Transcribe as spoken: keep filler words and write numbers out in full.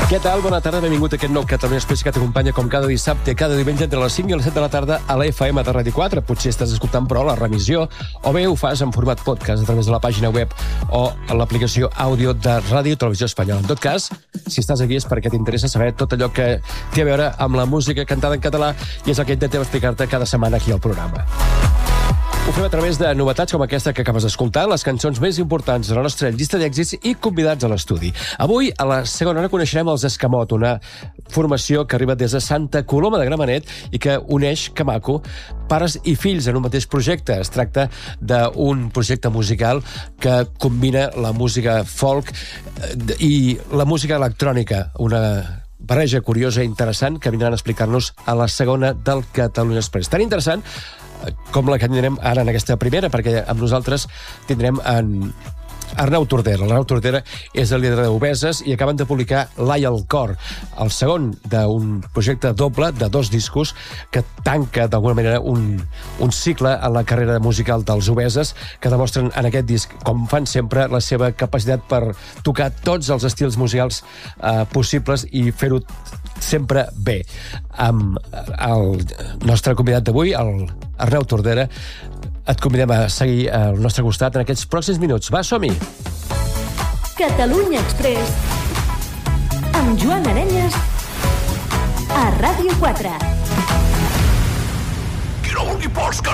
Què tal? Bona tarda, benvingut a aquest nou Catalunya Express que t'acompanya com cada dissabte, cada diumenge entre les cinc i les set de la tarda a la F M de Ràdio quatre. Potser estàs escoltant, però, la remissió, o bé ho fas en format podcast a través de la pàgina web o a l'aplicació àudio de Ràdio Televisió Espanyola. En tot cas, si estàs aquí és perquè t'interessa saber tot allò que té a veure amb la música cantada en català i és el que intentem explicar-te cada setmana aquí al programa. Ho fem a través de novetats com aquesta que acabes d'escoltar, les cançons més importants de la nostra llista d'èxits i convidats a l'estudi. Avui, a la segona hora, coneixerem els Escamot, una formació que arriba des de Santa Coloma de Gramenet i que uneix, que maco, pares i fills en un mateix projecte. Es tracta d'un projecte musical que combina la música folk i la música electrònica, una barreja curiosa i interessant que vindran a explicar-nos a la segona del Catalunya Express. Tan interessant com la que tindrem ara en aquesta primera, perquè amb nosaltres tindrem en Arnau Tordera. L'Arnau Tordera és el líder d'Obeses i acaben de publicar L'Ai al cor, el segon d'un projecte doble de dos discos que tanca d'alguna manera un, un cicle en la carrera musical dels Obeses, que demostren en aquest disc, com fan sempre, la seva capacitat per tocar tots els estils musicals eh, possibles i fer-ho sempre bé. Amb el nostre convidat d'avui, el Arnau Tordera, et convidem a seguir al nostre costat en aquests pròxims minuts. Va, som-hi! Catalunya Express amb Joan Arenyes a Ràdio quatre. Qui no vulgui Polska